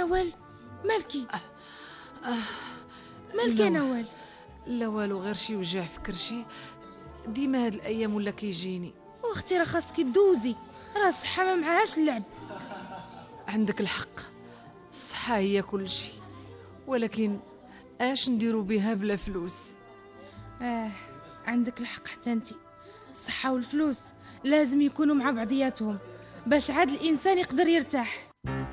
نوال مالكي؟ مالكي يا نوال؟ لا والو، غير شي وجع في كرشي ديما هاد الايام ولا كيجيني. واختي راه خاصك دوزي، راه الصحه ما معهاش اللعب. عندك الحق، الصحه هي كل شي، ولكن اش نديرو بها بلا فلوس؟ عندك الحق حتى انتي، الصحه والفلوس لازم يكونوا مع بعضياتهم باش عاد الانسان يقدر يرتاح.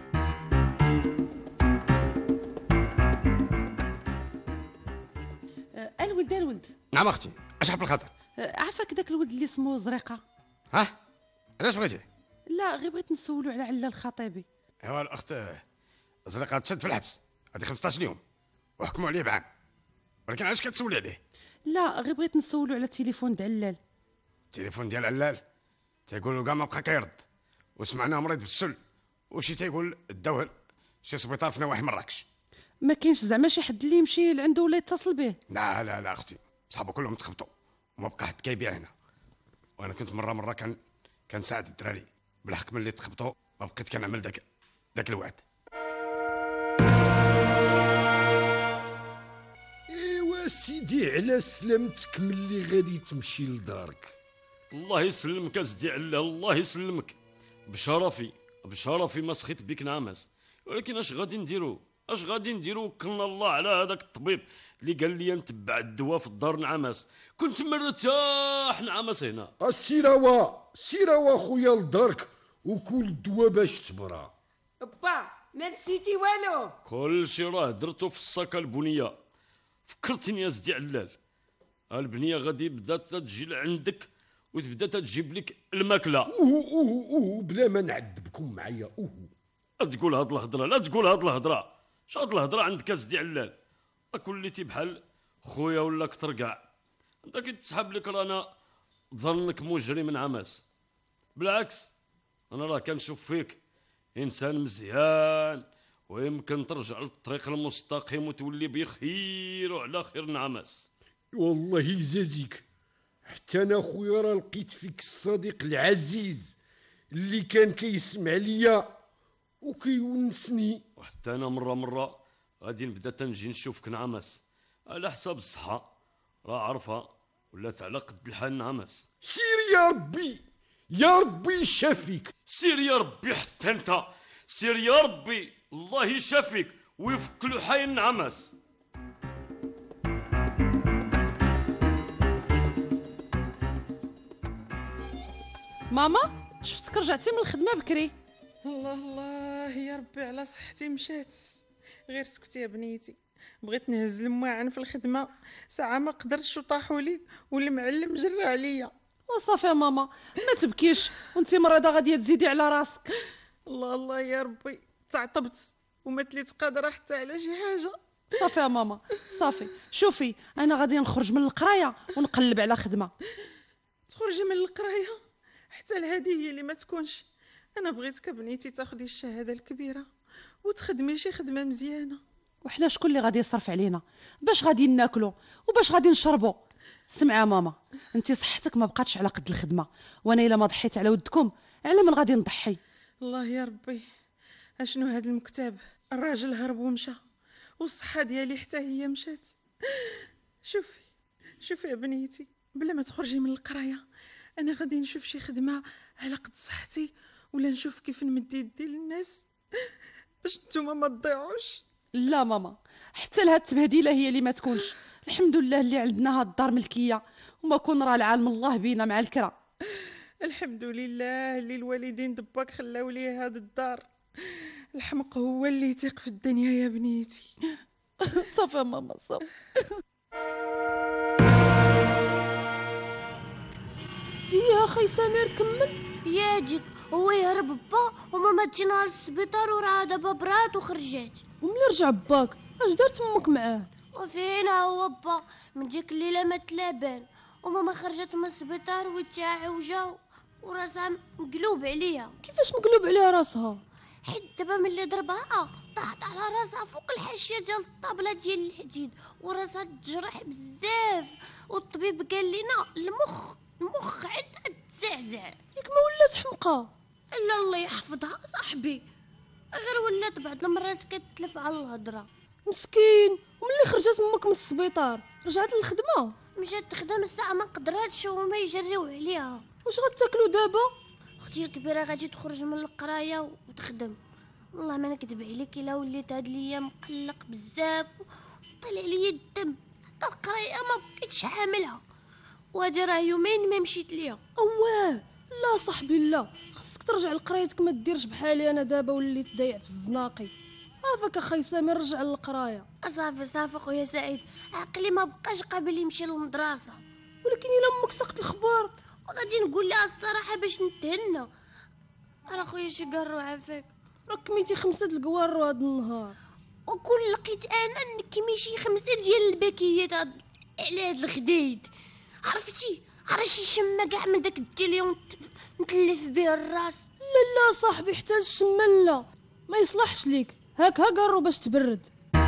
الولد نعم اختي، اش حب الخاطر؟ عافاك داك الولد اللي اسمه زريقه؟ ها علاش بغيتي؟ لا غير بغيت نسولو على علا الخطيبي. ايوا الاخت زريقه تشد في الحبس هذه 15 يوم وحكموا عليه بعام، ولكن علاش كتسولي عليه؟ لا غير بغيت نسولو على التليفون د علال. التليفون ديال علال تيقولوا كاع ما بقى كيرد، وسمعناه مريض بالسل، وشي تيقول داوه شي سبيطار في نواحي مراكش. ما كاينش زعما شي حد اللي يمشي لعنده ولا يتصل به؟ لا اختي، صحابو كلهم تخبطوا وما بقى حد كيبيع هنا، وانا كنت مره كنساعد الدراري، بالحق ملي تخبطوا ما بقيت كنعمل داك الوعد. ايوا سيدي، على سلامتك ملي غادي تمشي لدارك. الله يسلمك اسدي علاه، الله يسلمك. بشرفي ما سخيت بك نعمس، ولكن اش غادي نديرو؟ وكلنا الله على هذاك الطبيب اللي قال لي نتبع الدواء في الدار نعمس، كنت مرتاح نعمس هنا. سيراوا خويا لدارك وكل الدواء باش تبرى. با ما نسيتي والو، كل شي راه درتو في الساكه البنيه. فكرتني يا سيدي علال، البنيه غادي بدات تجي لعندك وتبدا تجيب لك الماكله. بلا ما نعذبكم معايا. لا تقول هاد الهضره، شو هاد الهضره عندك يا سيدي علال؟ راك وليتي بحال خويا ولا كتر كاع. انت كي تسحب لك رانا ظنك مجرم من عمس، بالعكس انا راه كنشوف فيك انسان مزيان، ويمكن ترجع للطريق المستقيم وتولي بخير وعلى خير نعمس. والله يجازيك، حتى انا خويا راه لقيت فيك الصديق العزيز اللي كان كيسمع ليا وكيونسني. وحتى انا مره غادي نبدا تنجي نشوفك نعمس على حساب الصحه، راه عارفه ولات على قد الحال نعمس. سير يا ربي يشافيك. سير يا ربي، حتى انت سير يا ربي، الله يشافيك ويفك له حي نعمس. ماما شفتك رجعتي من الخدمه بكري. الله يا ربي على صحتي مشات. غير سكتي يا بنيتي، بغيت نهز المواعن في الخدمه ساعه ما قدرتش وطاحوا لي والمعلم جرى عليا. وصافي يا ماما ما تبكيش، وانتي مريضه غاديه تزيدي على راسك. الله يا ربي، تعطبت وما تليت قادره حتى على شي حاجه. صافي يا ماما صافي، شوفي انا غادي نخرج من القرايه ونقلب على خدمه. تخرجي من القرايه حتى لهذه هي اللي ما تكونش. انا بغيتك بنيتي تاخدي الشهاده الكبيره وتخدمي شي خدمه مزيانه. وحنا شكون اللي غادي يصرف علينا؟ باش غادي ناكلوا وباش غادي نشربوا؟ سمع يا ماما، انت صحتك ما بقاتش على قد الخدمه، وانا الا ما ضحيت على ودكم على من غادي نضحي؟ الله يا ربي، اشنو هاد المكتاب؟ الراجل هرب ومشى والصحه ديالي حتى هي مشات. شوفي يا بنيتي، بلا ما تخرجي من القرايه انا غادي نشوف شي خدمه على قد صحتي، ولا نشوف كيف نمد يدي للناس باش نتوما ما تضيعوش. لا ماما، حتى لهاد التبهديله هي اللي ما تكونش. الحمد لله اللي عندنا هاد الدار ملكيه، وما كون راه العالم الله بينا مع الكرا. الحمد لله اللي الوالدين دباك خلاو لي هاد الدار. الحمق هو اللي يثيق في الدنيا يا بنيتي. صافي يا ماما صافي. يا اخي سمير كمل. ياجيك هو يهرب با وماما تجينا للسبيطار وراه دابا برات وخرجات. وملي رجع باك اش دارت امك معاه؟ وفين هو با من ديك الليله ما تلابان، وماما خرجت من السبيطار وتاعي وجاو وراسها مقلوب عليا. كيفاش مقلوب عليها راسها؟ حيت دابا ملي ضربها طاحت على راسها فوق الحاشيه ديال الطابله ديال الحديد وراسها تجرح بزاف، والطبيب قال لنا المخ عندها تزعزع. ياك ما ولات حمقى؟ لا الله يحفظها صاحبي، غير ولات بعض المرات كتلف على الهضره. مسكين، وملي خرجت امك من السبيطار رجعت للخدمه. مشات تخدم الساعه ما قدراتش وما يجريو عليها. واش غتاكلوا دابا؟ اختي الكبيره غادي تخرج من القرايه وتخدم. والله ما نكذب عليك الا وليت هاد الايام مقلق بزاف طلع لي الدم، حتى القرايه ما بقيتش حاملها، وهادي راه يومين ما مشيت ليها. اواه لا صاحبي لا، خصك ترجع لقرايتك، ما ديرش بحالي انا دابا وليت ضايع في الزناقي. عافاك اخي سامي رجع للقرايه. صافي خويا سعيد، عقلي ما بقاش قابل يمشي للمدرسه. ولكن الا امك ساقت الخبار وغادي نقول لها الصراحه باش نتهنى. انا خويا شي قارو عافاك، راك كميتي 5 د القوارو هاد النهار. وكل لقيت انا نكمي شي 5 ديال الباكيات على هاد الخدايد. عرفتي شمه كاع من داك الديليون نتلف به الراس. لا صاحبي حتى الشمال لا، ما يصلحش ليك، هاك قارو باش تبرد.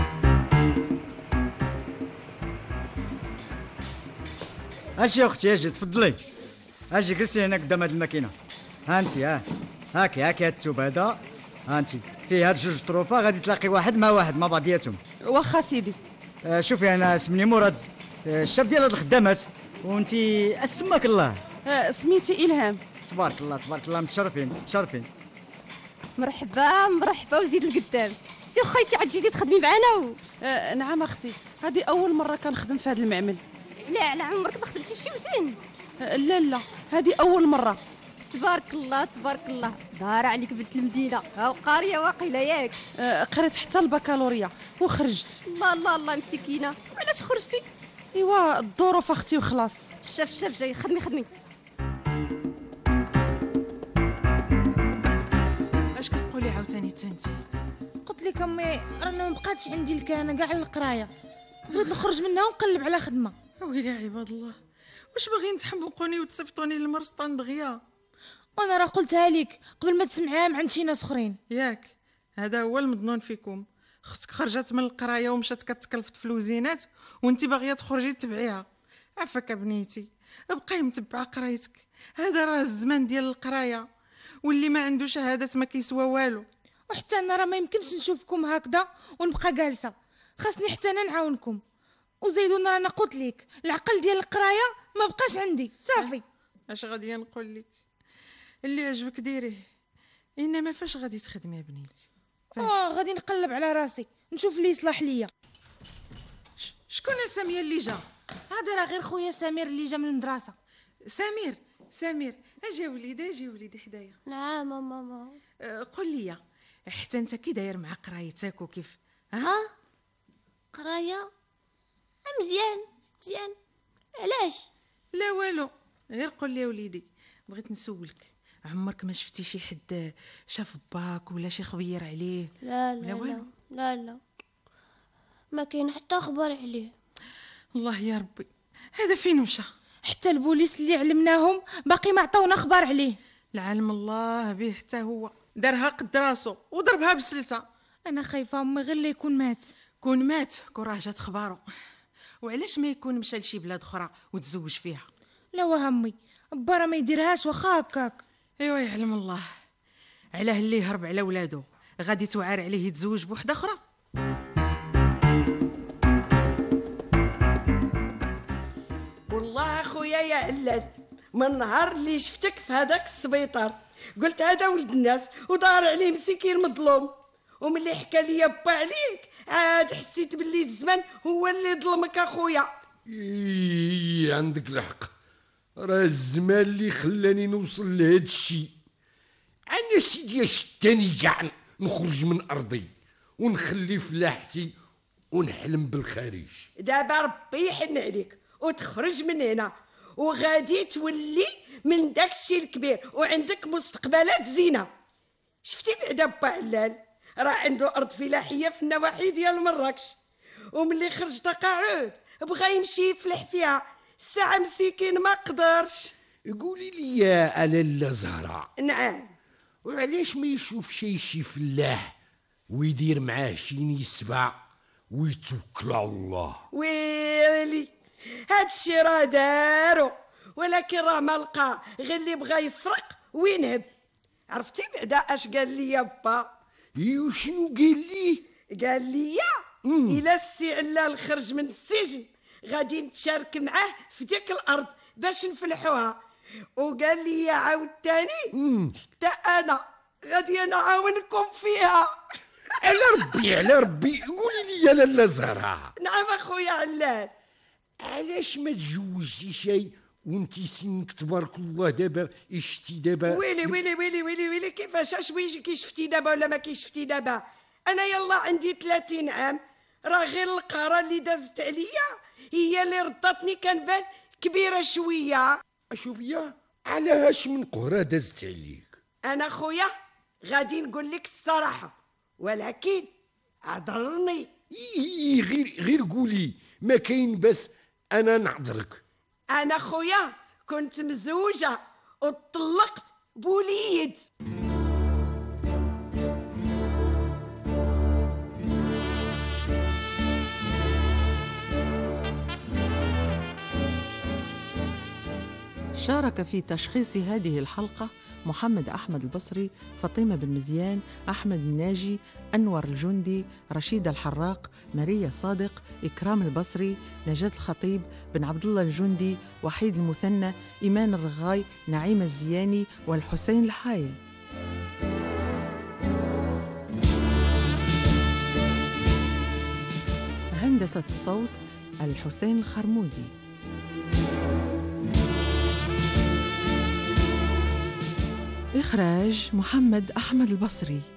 اجي يا اختي اجي تفضلي، اجي جلسي هنا قدام هاد الماكينه. ها انت هاكي هاد التوب هذا، ها انت فيه هاد 2 طروفه غادي تلاقي واحد مع بعضياتهم. واخا سيدي. شوفي انا اسمني مراد، الشاب ديال هاد الخدامات، وانت اسمك الله. سميتي الهام. تبارك الله متشرفين. مرحبا وزيد القدام. سي خيتي عاد جيتي تخدمي معنا نعم اختي، هذه اول مره كنخدم في هذا المعمل. لا على عمرك ما خدمتي في شي وزين؟ لا هذه اول مره. تبارك الله دار عليك بنت المدينه، ها قاريه واقيله ياك. قريت حتى البكالوريا وخرجت. الله مسكينه، علاش خرجتي؟ ايوا الظروف اختي وخلاص. شاف جاي خدمي. اش كتقولي عاوتاني تنتي؟ قلت لك امي رانا ما بقاتش عندي الكانه كاع القرايه، بغيت نخرج منها ونقلب على خدمه. ويلي عباد الله، واش باغيين تحمقوني وتصيفطوني للمرسطان دغيا؟ وانا راه قلتها لك قبل ما تسمعها عند شي ناس اخرين. ياك هذا هو المظنون فيكم. اختك خرجت من القرايه ومشات كتكلفت في الوزينات وانت باغيه تخرجي تبعيها. عفاك بنيتي، بقاي متبعه قرايتك، هذا راه الزمان ديال القرايه، واللي ما عنده شهاده ما كيسوى والو. وحتى انا راه ما يمكنش نشوفكم هكذا ونبقى جالسه، خاصني حتى انا نعاونكم. وزيدون رانا قلت لك العقل ديال القرايه ما بقاش عندي صافي. اش غادي نقول لك؟ اللي عجبك ديريه، انما فاش غادي تخدمي بنيتي؟ غادي نقلب على راسي نشوف اللي يصلح ليا. شكون ساميه اللي جا؟ هذا راه غير خويا سمير اللي جا من المدرسه. سمير اجي وليدي حدايا. نعم ماما. قول لي حتى انت كي داير مع قرايتك وكيف؟ قرايه مزيان. علاش؟ لا والو، غير قول لي وليدي، بغيت نسولك، عمرك ما شفتي شي حد شاف باك ولا شي خبير عليه؟ لا ما كاين حتى خبر عليه. الله يا ربي، هذا فين مشى؟ حتى البوليس اللي علمناهم باقي ما عطاونا خبر عليه. العلم الله به، حتى هو دارها قد راسو وضربها بسلته. انا خايفه امي غير اللي يكون مات. كون راه جات خبارو. وعلاش ما يكون مشى لشي بلاد اخرى وتزوج فيها؟ لا وهمي با راه ما يديرهاش واخا هكاك. ايوا يعلم الله، علاه اللي يهرب على ولادو غادي توعر عليه يتزوج بوحده اخرى. والله اخويا يا علال، من نهار اللي شفتك في هذاك السبيطار قلت هذا ولد الناس ودار عليه مسكين مظلوم، وملي حكى لي با عليك عاد حسيت باللي الزمان هو اللي ظلمك اخويا. عندك الحق، راه الزمان اللي خلاني نوصل لهذا الشيء. انا سيدي شتاني كاع نخرج من ارضي ونخلي فلاحتي ونحلم بالخارج. دابا ربي يحن عليك وتخرج من هنا وغادي تولي من داك الشيء الكبير وعندك مستقبلات زينه. شفتي بعدا با علال راه عنده ارض فلاحيه في النواحي ديال مراكش، وملي خرج تقاعد بغى يمشي يفلح فيها، الساعه مسكين ما قدرش. قولي لي يا لاله زهره. نعم. وعلاش ما يشوف شي فلاح ويدير معاه شي نسبه ويتوكل على الله؟ ويلي هادشي راه دارو، ولكن راه ما لقى غير اللي بغى يسرق وينهب. عرفتي بعدا اش قال لي با؟ وشنو قال لي؟ قال لي إلا السي علال خرج من السجن غادي نتشارك معاه في ديك الأرض باش نفلحوها. وقال لي عاوتاني حتى أنا غادي نعاونكم فيها. على ربي قولي لي يا لاله زهره. نعم اخويا علال. علاش ما تزوجتي شي وانتي سنك تبارك الله دابا شفتي دابا؟ ويلي ويلي ويلي ويلي ويلي كيفاش اش بيجي كي شفتي دابا ولا ما كيشفتي دابا؟ انا يلا عندي 30 عام، راه غير القهره اللي دازت عليا هي اللي ردتني كنبان كبيره شويه. شوفيا علاش من قهره دازت عليك؟ انا خويا غادي نقول لك الصراحه ولكن عذرني. غير قولي ما كاين بس انا نعذرك. انا خويا كنت مزوجه وطلقت بوليد. شارك في تشخيص هذه الحلقة محمد أحمد البصري، فاطمة بن مزيان، أحمد الناجي، أنور الجندي، رشيد الحراق، ماريا صادق، إكرام البصري، نجاة الخطيب، بن عبد الله الجندي، وحيد المثنى، إيمان الرغاي، نعيم الزياني، والحسين الحايل. هندسة الصوت الحسين الخرمودي. إخراج محمد أحمد البصري.